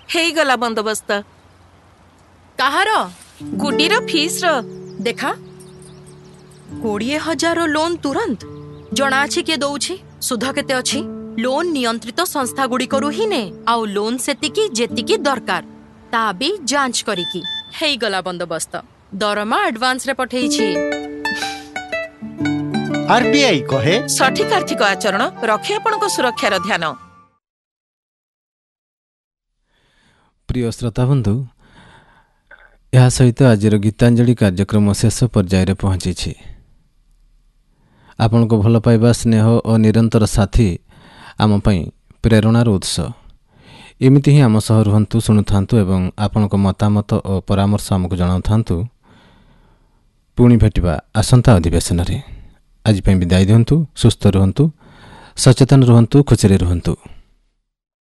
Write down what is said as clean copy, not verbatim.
ହେଇଗଲା ବନ୍ଦୋବସ୍ତ। କାହାର? ଗୁଡିର ଫିସ୍ ର। ଦେଖା 20,000 ଲୋନ୍ ତୁରନ୍ତ। ଜଣା ଅଛି କିଏ ଦଉଛି, ସୁଧ କେତେ ଅଛି? ଲୋନ୍ ନିୟନ୍ତ୍ରିତ ସଂସ୍ଥା ଗୁଡ଼ିକରୁ ହିଁ ନେ, ଆଉ ଲୋନ୍ ସେତିକି ଯେତିକି ଦରକାର ତା ବି ଯାଞ୍ଚ କରିକି। ହେଇଗଲା ବନ୍ଦୋବସ୍ତ। ଦରମା ଆଡଭାନ୍ସରେ ପଠେଇଛି। आरबीआई कहे ସଠିକ ଆର୍ଥିକ ଆଚରଣ ରଖେ ଆପଣଙ୍କ ସୁରକ୍ଷାର ଧ୍ୟାନ। ପ୍ରିୟ ଶ୍ରୋତାବନ୍ଧୁ, ଏହା ସହିତ ଆଜିର ଗୀତାଞ୍ଜଳି କାର୍ଯ୍ୟକ୍ରମ ଶେଷ ପର୍ଯ୍ୟାୟରେ ପହଞ୍ଚିଛି। ଆପଣଙ୍କ ଭଲ ପାଇବା, ସ୍ନେହ ଓ ନିରନ୍ତର ସାଥୀ ଆମ ପାଇଁ ପ୍ରେରଣାର ଉତ୍ସ। ଏମିତି ହିଁ ଆମ ସହ ରୁହନ୍ତୁ, ଶୁଣୁଥାନ୍ତୁ ଏବଂ ଆପଣଙ୍କ ମତାମତ ଓ ପରାମର୍ଶ ଆମକୁ ଜଣାଉଥାନ୍ତୁ। ପୁଣି ଭେଟିବା ଆସନ୍ତା ଅଧିବେଶନରେ। ଆଜି ପାଇଁ ବିଦାୟ ଦିଅନ୍ତୁ। ସୁସ୍ଥ ରୁହନ୍ତୁ, ସଚେତନ ରୁହନ୍ତୁ, ଖୁସିରେ ରୁହନ୍ତୁ।